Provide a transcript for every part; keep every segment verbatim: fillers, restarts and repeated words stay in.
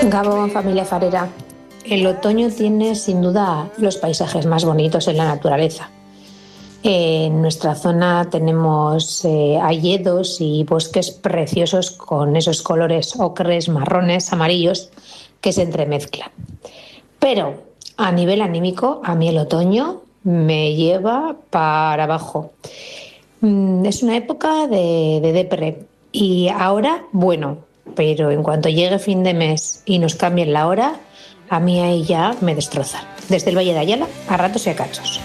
Gabón, familia farera. El otoño tiene sin duda los paisajes más bonitos en la naturaleza. En nuestra zona tenemos eh, hayedos y bosques preciosos con esos colores ocres, marrones, amarillos que se entremezclan. Pero a nivel anímico, a mí el otoño me lleva para abajo. Mm, Es una época de, de depre. Y ahora, bueno, pero en cuanto llegue fin de mes y nos cambien la hora, a mí ahí ya me destroza. Desde el Valle de Ayala, a ratos y a cachos.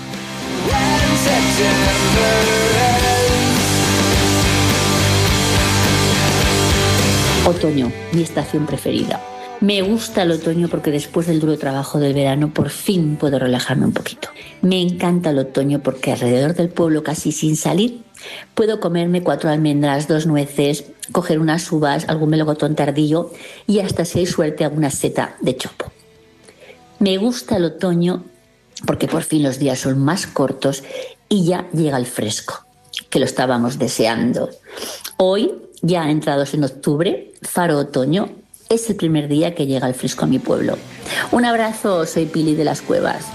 Otoño, mi estación preferida. Me gusta el otoño porque después del duro trabajo del verano por fin puedo relajarme un poquito. Me encanta el otoño porque alrededor del pueblo, casi sin salir, puedo comerme cuatro almendras, dos nueces, coger unas uvas, algún melocotón tardío y hasta, si hay suerte, alguna seta de chopo. Me gusta el otoño porque por fin los días son más cortos y ya llega el fresco, que lo estábamos deseando. Hoy, ya entrados en octubre, Faro Otoño, es el primer día que llega el fresco a mi pueblo. Un abrazo, soy Pili de las Cuevas.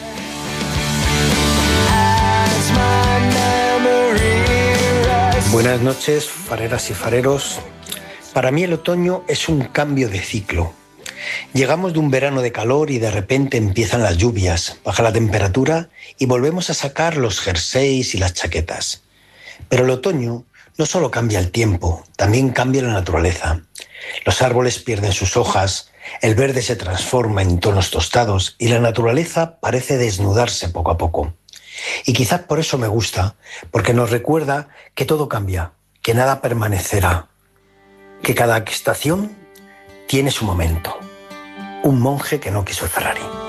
Buenas noches, fareras y fareros. Para mí el otoño es un cambio de ciclo. Llegamos de un verano de calor y de repente empiezan las lluvias, baja la temperatura y volvemos a sacar los jerseys y las chaquetas. Pero el otoño no solo cambia el tiempo, también cambia la naturaleza. Los árboles pierden sus hojas, el verde se transforma en tonos tostados y la naturaleza parece desnudarse poco a poco. Y quizás por eso me gusta, porque nos recuerda que todo cambia, que nada permanecerá, que cada estación tiene su momento. Un monje que no quiso el Ferrari.